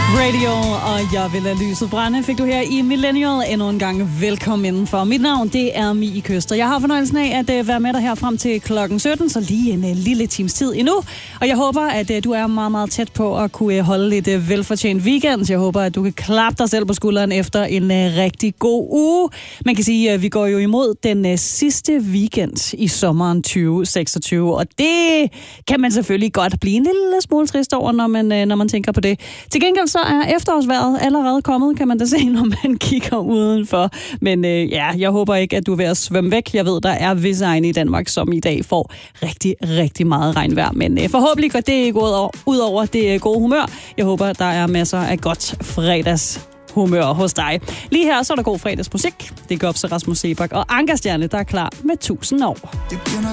Radio, og jeg vil lade lyset brænde. Fik du her i Millennial endnu en gang velkommen indenfor. Mit navn, det er Mie Køster. Jeg har fornøjelsen af at være med dig her frem til klokken 17, så lige en lille times tid endnu. Og jeg håber, at du er meget, meget tæt på at kunne holde lidt velfortjent weekend. Jeg håber, at du kan klappe dig selv på skulderen efter en rigtig god uge. Man kan sige, at vi går jo imod den sidste weekend i sommeren 2026, og det kan man selvfølgelig godt blive en lille smule trist over, når man tænker på det. Til gengæld så er efterårsvejret allerede kommet, kan man da se, når man kigger udenfor. Men jeg håber ikke, at du er ved at svømme væk. Jeg ved, der er visse egne i Danmark, som i dag får rigtig, rigtig meget regnvejr. Men forhåbentlig går det ikke ud over det gode humør. Jeg håber, at der er masser af godt fredagshumør hos dig. Lige her så er der god fredagsmusik. Det går op til Rasmus Sebak og Ankerstjerne, der er klar med 1000 år.